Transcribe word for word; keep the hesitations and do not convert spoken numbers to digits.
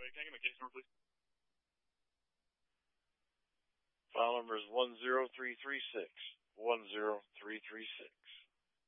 can I get my case number, please? File number is one zero three three six. one zero three three six.